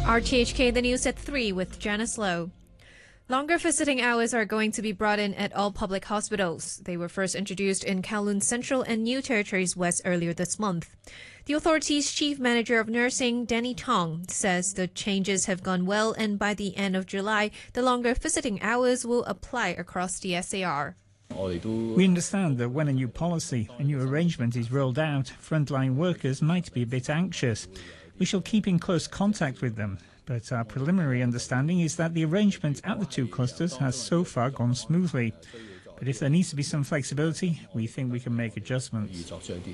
RTHK, the news at 3 with Janice Lowe. Longer visiting hours are going to be brought in at all public hospitals. They were first introduced in Kowloon Central and New Territories West earlier this month. The authority's chief manager of nursing, Danny Tong, says the changes have gone well, and by the end of July, the longer visiting hours will apply across the SAR. We understand that when a new policy, a new arrangement is rolled out, frontline workers might be a bit anxious. We shall keep in close contact with them, but our preliminary understanding is that the arrangement at the two clusters has so far gone smoothly. But if there needs to be some flexibility, we think we can make adjustments.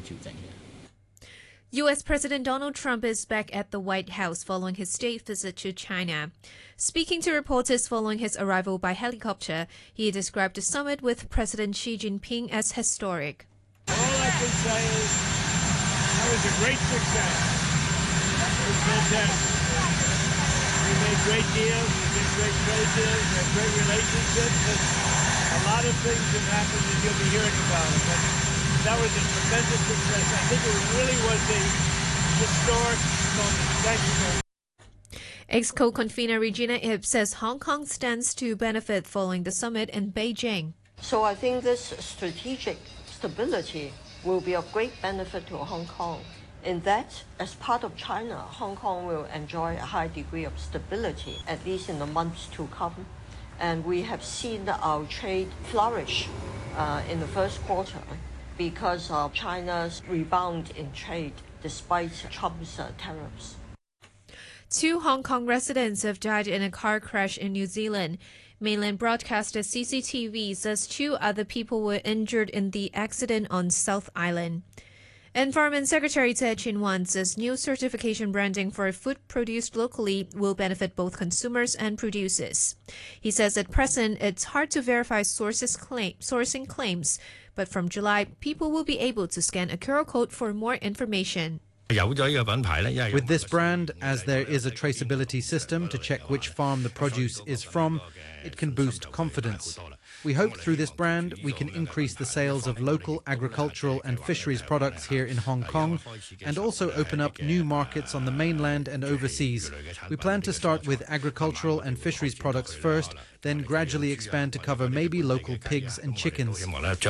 U.S. President Donald Trump is back at the White House following his state visit to China. Speaking to reporters following his arrival by helicopter, he described the summit with President Xi Jinping as historic. All I can say is that was a great success. It was fantastic. We made great deals, we did great trade deals, we had great relationships, and a lot of things have happened that you'll be hearing about. But that was a tremendous success. I think it really was a historic moment. Thank you very much. Ex-co-convener Regina Ip says Hong Kong stands to benefit following the summit in Beijing. So I think this strategic stability will be of great benefit to Hong Kong. In that, as part of China, Hong Kong will enjoy a high degree of stability, at least in the months to come. And we have seen our trade flourish in the first quarter because of China's rebound in trade despite Trump's tariffs. 2 Hong Kong residents have died in a car crash in New Zealand. Mainland broadcaster CCTV says 2 other people were injured in the accident on South Island. Environment Secretary Tse Chin-wan says new certification branding for food produced locally will benefit both consumers and producers. He says at present it's hard to verify sourcing claims, but from July, people will be able to scan a QR code for more information. With this brand, as there is a traceability system to check which farm the produce is from, it can boost confidence. We hope through this brand we can increase the sales of local agricultural and fisheries products here in Hong Kong and also open up new markets on the mainland and overseas. We plan to start with agricultural and fisheries products first, then gradually expand to cover maybe local pigs and chickens.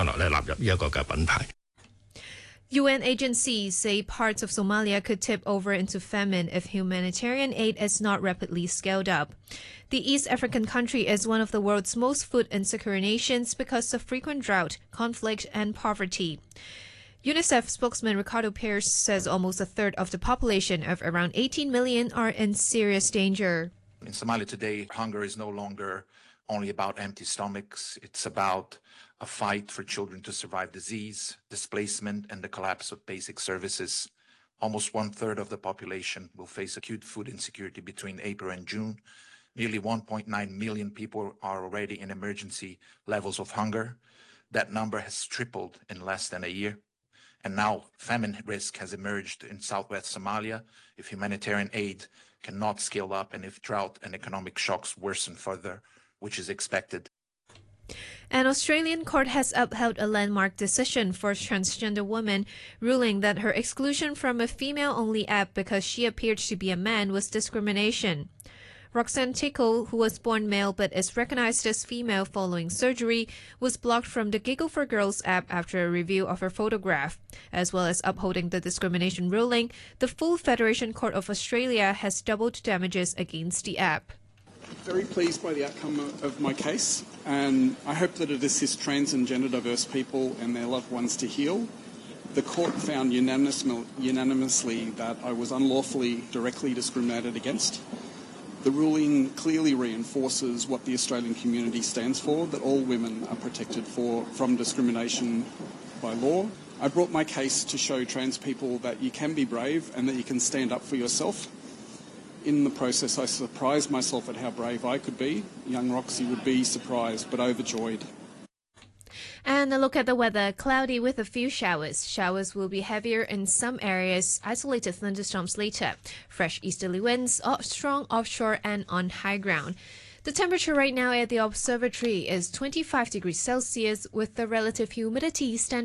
UN agencies say parts of Somalia could tip over into famine if humanitarian aid is not rapidly scaled up. The East African country is one of the world's most food-insecure nations because of frequent drought, conflict, and poverty. UNICEF spokesman Ricardo Pearce says almost a third of the population of around 18 million are in serious danger. In Somalia today, hunger is no longer only about empty stomachs. It's about a fight for children to survive disease, displacement, and the collapse of basic services. Almost 1/3 of the population will face acute food insecurity between April and June. Nearly 1.9 million people are already in emergency levels of hunger. That number has tripled in less than a year. And now famine risk has emerged in southwest Somalia if humanitarian aid cannot scale up and if drought and economic shocks worsen further, which is expected. An Australian court has upheld a landmark decision for a transgender woman, ruling that her exclusion from a female-only app because she appeared to be a man was discrimination. Roxanne Tickle, who was born male but is recognized as female following surgery, was blocked from the Giggle for Girls app after a review of her photograph. As well as upholding the discrimination ruling, the full Federation Court of Australia has doubled damages against the app. Very pleased by the outcome of my case, and I hope that it assists trans and gender diverse people and their loved ones to heal. The court found unanimously that I was unlawfully directly discriminated against. The ruling clearly reinforces what the Australian community stands for, that all women are protected from discrimination by law. I brought my case to show trans people that you can be brave and that you can stand up for yourself. In the process, I surprised myself at how brave I could be. Young Roxy would be surprised but overjoyed. And a look at the weather. Cloudy with a few showers. Showers will be heavier in some areas. Isolated thunderstorms later. Fresh easterly winds, strong offshore and on high ground. The temperature right now at the observatory is 25 degrees Celsius with the relative humidity standing